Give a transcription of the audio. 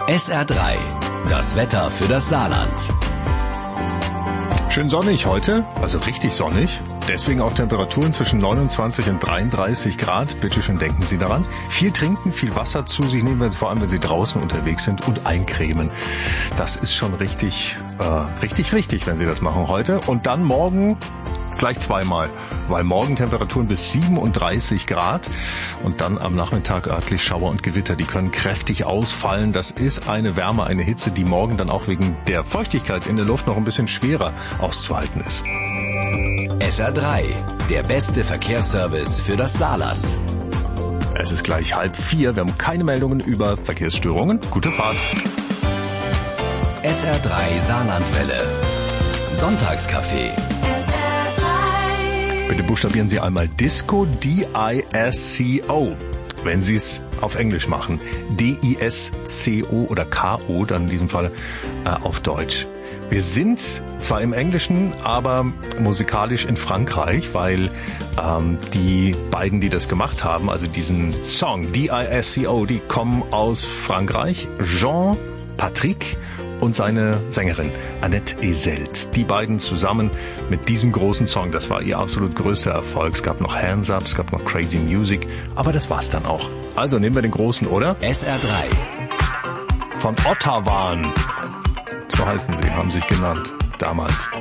SR3, das Wetter für das Saarland. Schön sonnig heute, also richtig sonnig. Deswegen auch Temperaturen zwischen 29 und 33 Grad. Bitte schön, denken Sie daran. Viel trinken, viel Wasser zu sich nehmen, vor allem wenn Sie draußen unterwegs sind, und eincremen. Das ist schon richtig, wenn Sie das machen heute. Und dann morgen gleich zweimal, weil morgen Temperaturen bis 37 Grad und dann am Nachmittag örtlich Schauer und Gewitter. Die können kräftig ausfallen. Das ist eine Wärme, eine Hitze, die morgen dann auch wegen der Feuchtigkeit in der Luft noch ein bisschen schwerer auszuhalten ist. SR3, der beste Verkehrsservice für das Saarland. Es ist gleich 3:30. Wir haben keine Meldungen über Verkehrsstörungen. Gute Fahrt. SR3 Saarlandwelle. Sonntagscafé. Bitte buchstabieren Sie einmal Disco, D-I-S-C-O. Wenn Sie es auf Englisch machen, D-I-S-C-O oder K-O, dann in diesem Fall auf Deutsch. Wir sind zwar im Englischen, aber musikalisch in Frankreich, weil die beiden, die das gemacht haben, also diesen Song D-I-S-C-O, die kommen aus Frankreich. Jean Patrick und seine Sängerin Annette Eselt. Die beiden zusammen mit diesem großen Song, das war ihr absolut größter Erfolg. Es gab noch Hands Up, es gab noch Crazy Music, aber das war's dann auch. Also nehmen wir den großen, oder? SR3. Von Ottawa. So heißen sie, haben sich genannt damals.